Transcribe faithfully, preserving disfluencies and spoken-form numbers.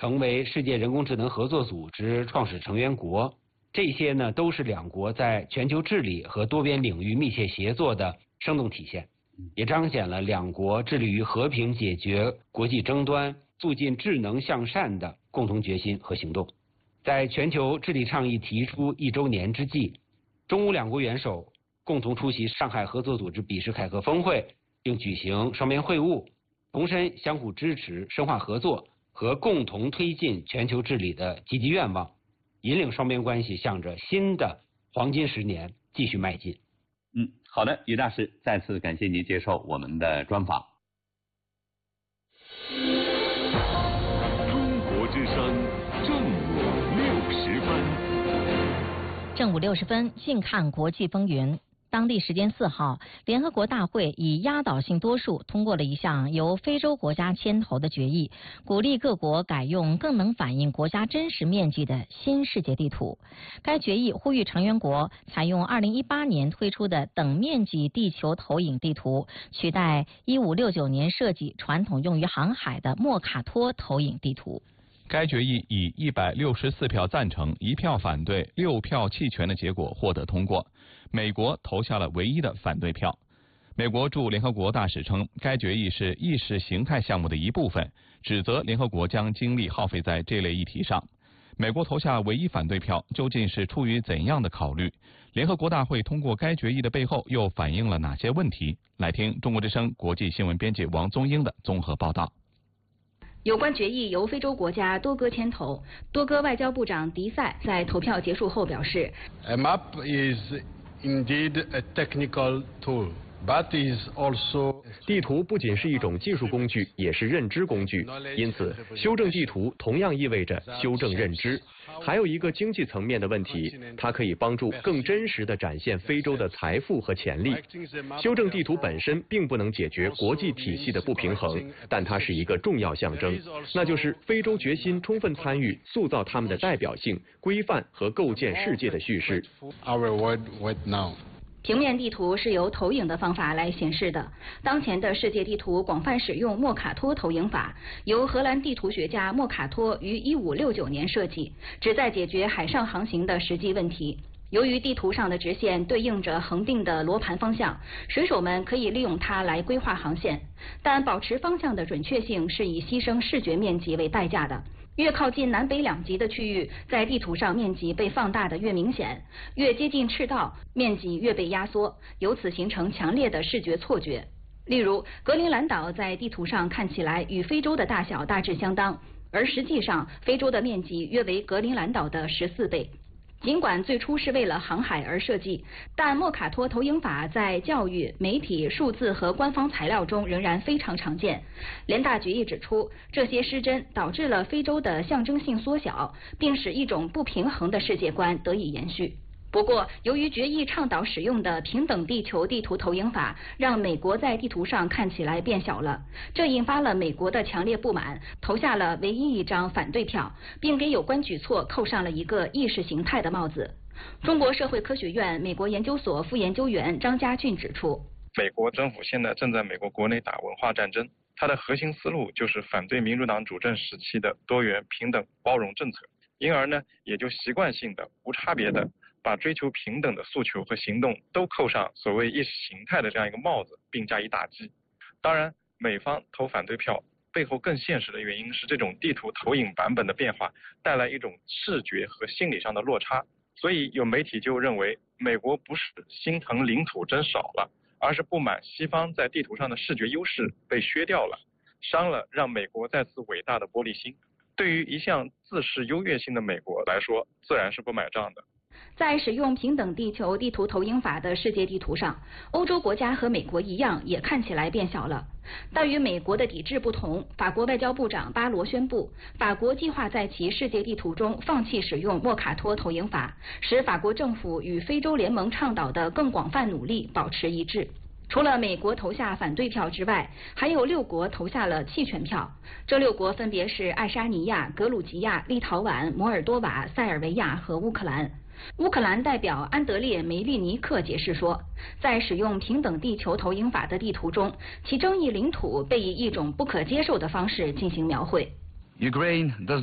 成为世界人工智能合作组织创始成员国，这些呢都是两国在全球治理和多边领域密切协作的生动体现，也彰显了两国致力于和平解决国际争端、促进智能向善的共同决心和行动。在全球治理倡议提出一周年之际，中乌两国元首共同出席上海合作组织比什凯克峰会，并举行双边会晤，重申相互支持、深化合作和共同推进全球治理的积极愿望，引领双边关系向着新的黄金十年继续迈进。 嗯，好的，于大师，再次感谢您接受我们的专访。 中国之声正午六十分。 正午六十分，近看国际风云。当地时间四号，联合国大会以压倒性多数通过了一项由非洲国家牵头的决议，鼓励各国改用更能反映国家真实面积的新世界地图。该决议呼吁成员国采用二零一八年推出的等面积地球投影地图，取代一五六九年设计传统用于航海的莫卡托投影地图。 该决议以一百六十四票赞成、一票反对、六票弃权的结果获得通过。美国投下了唯一的反对票。美国驻联合国大使称，该决议是意识形态项目的一部分，指责联合国将精力耗费在这类议题上。美国投下唯一反对票，究竟是出于怎样的考虑？联合国大会通过该决议的背后又反映了哪些问题？来听中国之声国际新闻编辑王宗英的综合报道。 有关决议由非洲国家多哥牵头，多哥外交部长迪塞在投票结束后表示 A map is indeed a technical tool, but is also 地图不仅是一种技术工具，也是认知工具，因此修正地图同样意味着修正认知。还有一个经济层面的问题，它可以帮助更真实地展现非洲的财富和潜力。修正地图本身并不能解决国际体系的不平衡，但它是一个重要象征，那就是非洲决心充分参与塑造他们的代表性、规范和构建世界的叙事。 平面地图是由投影的方法来显示的。当前的世界地图广泛使用莫卡托投影法，由荷兰地图学家莫卡托于一五六九年设计，旨在解决海上航行的实际问题。由于地图上的直线对应着恒定的罗盘方向，水手们可以利用它来规划航线，但保持方向的准确性是以牺牲视觉面积为代价的。越靠近南北两极的区域，在地图上面积被放大的越明显，越接近赤道，面积越被压缩，由此形成强烈的视觉错觉。例如，格陵兰岛在地图上看起来与非洲的大小大致相当，而实际上非洲的面积约为格陵兰岛的十四倍。尽管最初是为了航海而设计，但莫卡托投影法在教育、媒体、数字和官方材料中仍然非常常见。联大决议指出，这些失真导致了非洲的象征性缩小，并使一种不平衡的世界观得以延续。不过，由于决议倡导使用的平等地球地图投影法，让美国在地图上看起来变小了，这引发了美国的强烈不满，投下了唯一一张反对票，并给有关举措扣上了一个意识形态的帽子。中国社会科学院美国研究所副研究员张家俊指出， 美国政府现在正在美国国内打文化战争，它的核心思路就是反对民主党主政时期的多元、平等、包容政策，因而呢，也就习惯性的、无差别的把追求平等的诉求和行动都扣上所谓意识形态的这样一个帽子，并加以打击。当然，美方投反对票背后更现实的原因是这种地图投影版本的变化带来一种视觉和心理上的落差。所以有媒体就认为，美国不是心疼领土真少了，而是不满西方在地图上的视觉优势被削掉了，伤了让美国再次伟大的玻璃心。对于一向自视优越性的美国来说，自然是不买账的。 在使用平等地球地图投影法的世界地图上，欧洲国家和美国一样也看起来变小了。但与美国的抵制不同，法国外交部长巴罗宣布，法国计划在其世界地图中放弃使用莫卡托投影法，使法国政府与非洲联盟倡导的更广泛努力保持一致。除了美国投下反对票之外，还有六国投下了弃权票。这六国分别是爱沙尼亚、格鲁吉亚、立陶宛、摩尔多瓦、塞尔维亚和乌克兰。乌克兰代表安德烈·梅利尼克解释说，在使用平等地球投影法的地图中，其争议领土被以一种不可接受的方式进行描绘。